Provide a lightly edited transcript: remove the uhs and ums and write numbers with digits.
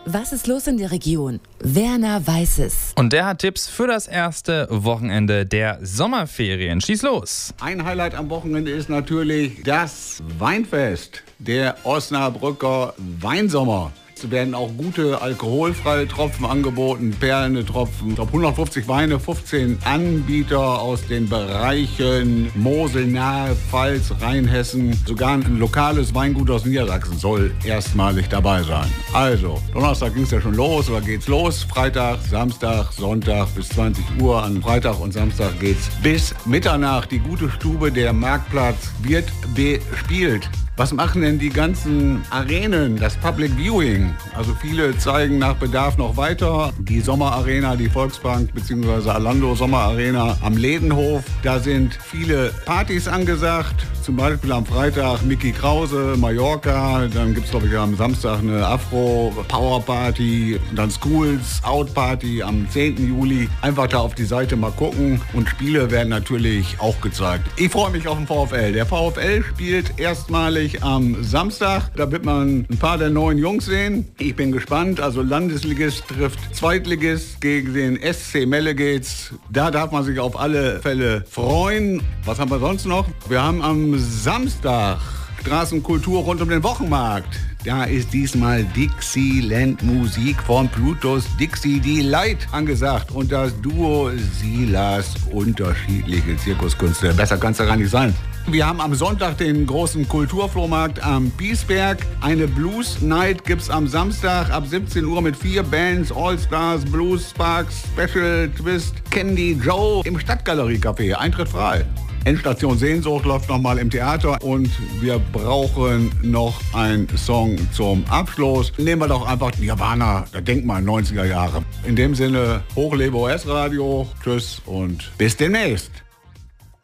Was ist los in der Region? Werner weiß es. Und der hat Tipps für das erste Wochenende der Sommerferien. Schieß los! Ein Highlight am Wochenende ist natürlich das Weinfest, der Osnabrücker Weinsommer. Es werden auch gute alkoholfreie Tropfen angeboten, perlende Tropfen. Ich glaube 150 Weine, 15 Anbieter aus den Bereichen Mosel, Nahe, Pfalz, Rheinhessen. Sogar ein lokales Weingut aus Niedersachsen soll erstmalig dabei sein. Also, Donnerstag ging es ja schon los, oder geht's los? Freitag, Samstag, Sonntag bis 20 Uhr. An Freitag und Samstag geht's bis Mitternacht. Die gute Stube, der Marktplatz, wird bespielt. Was machen denn die ganzen Arenen, das Public Viewing? Also viele zeigen nach Bedarf noch weiter. Die Sommerarena, die Volksbank bzw. Alando Sommerarena am Ledenhof. Da sind viele Partys angesagt. Zum Beispiel am Freitag Mickey Krause, Mallorca. Dann gibt es, glaube ich, am Samstag eine Afro-Power-Party. Dann Schools Out-Party am 10. Juli. Einfach da auf die Seite mal gucken. Und Spiele werden natürlich auch gezeigt. Ich freue mich auf den VfL. Der VfL spielt erstmalig am Samstag. Da wird man ein paar der neuen Jungs sehen. Ich bin gespannt. Also Landesligist trifft Zweitligist gegen den SC Melle-Geht's. Da darf man sich auf alle Fälle freuen. Was haben wir sonst noch? Wir haben am Samstag Straßenkultur rund um den Wochenmarkt. Da ist diesmal Dixieland Musik von Plutos Dixie Delight angesagt und das Duo Silas, unterschiedliche Zirkuskünste. Besser kann es ja gar nicht sein. Wir haben am Sonntag den großen Kulturflohmarkt am Biesberg. Eine Blues Night gibt's am Samstag ab 17 Uhr mit 4 Bands, All Stars, Blues Sparks, Special Twist, Candy Joe im Stadtgalerie-Café. Eintritt frei. Endstation Sehnsucht läuft nochmal im Theater und wir brauchen noch einen Song zum Abschluss. Nehmen wir doch einfach Nirvana, da denkt man 90er Jahre. In dem Sinne, hochlebe OS Radio, tschüss und bis demnächst.